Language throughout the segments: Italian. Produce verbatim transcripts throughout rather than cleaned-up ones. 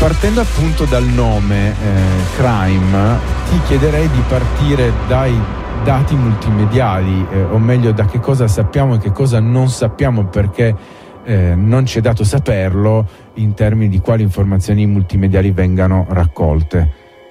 partendo appunto dal nome eh, Crime, ti chiederei di partire dai dati multimediali, eh, o meglio da che cosa sappiamo e che cosa non sappiamo, perché eh, non ci è dato saperlo in termini di quali informazioni multimediali vengano raccolte.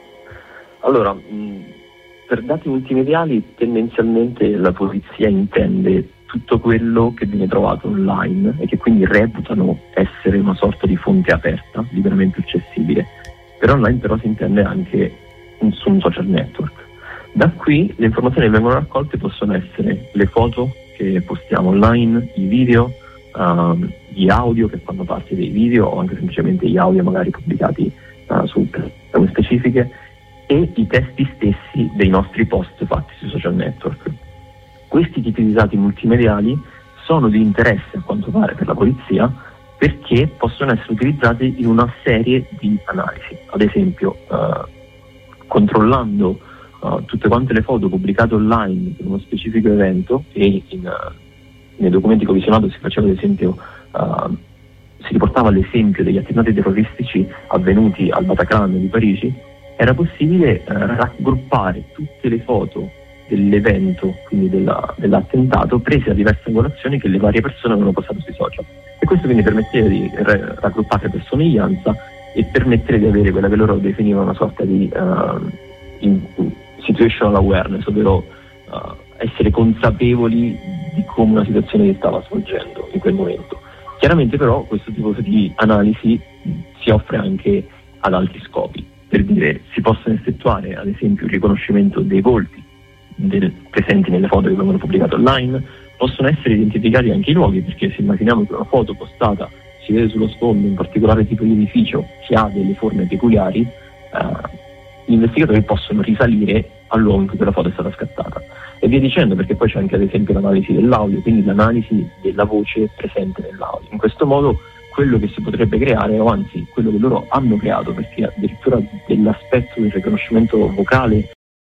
Allora, mh, per dati multimediali tendenzialmente la polizia intende tutto quello che viene trovato online e che quindi reputano essere una sorta di fonte aperta, liberamente accessibile. Per online però si intende anche un, su un social network. Da qui le informazioni che vengono raccolte possono essere le foto che postiamo online, i video, uh, gli audio che fanno parte dei video o anche semplicemente gli audio magari pubblicati uh, su piattaforme specifiche, e i testi stessi dei nostri post fatti sui social network. Questi tipi di dati multimediali sono di interesse a quanto pare per la polizia perché possono essere utilizzati in una serie di analisi. Ad esempio, uh, controllando uh, tutte quante le foto pubblicate online per uno specifico evento, e in, uh, nei documenti che ho visionato si faceva ad esempio uh, si riportava l'esempio degli attentati terroristici avvenuti al Bataclan di Parigi, era possibile uh, raggruppare tutte le foto dell'evento, quindi della, dell'attentato, prese a diverse angolazioni che le varie persone avevano postato sui social, e questo quindi permetteva di r- raggruppare per somiglianza e permettere di avere quella che loro definivano una sorta di uh, in, situational awareness, ovvero uh, essere consapevoli di come una situazione si stava svolgendo in quel momento. Chiaramente però questo tipo di analisi si offre anche ad altri scopi. Per dire, si possono effettuare ad esempio il riconoscimento dei volti del, presenti nelle foto che vengono pubblicate online, possono essere identificati anche i luoghi, perché se immaginiamo che una foto postata si vede sullo sfondo un particolare tipo di edificio che ha delle forme peculiari, eh, gli investigatori possono risalire al luogo in cui quella foto è stata scattata e via dicendo, perché poi c'è anche ad esempio l'analisi dell'audio, quindi l'analisi della voce presente nell'audio. In questo modo quello che si potrebbe creare, o anzi quello che loro hanno creato, perché addirittura dell'aspetto del riconoscimento vocale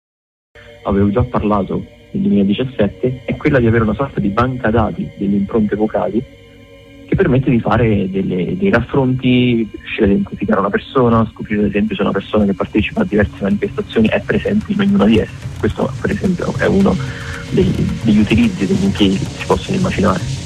avevo già parlato nel duemiladiciassette, è quella di avere una sorta di banca dati delle impronte vocali che permette di fare delle, dei raffronti, riuscire a identificare una persona, scoprire ad esempio se una persona che partecipa a diverse manifestazioni è presente in ognuna di esse. Questo per esempio è uno degli, degli utilizzi, degli impieghi che si possono immaginare.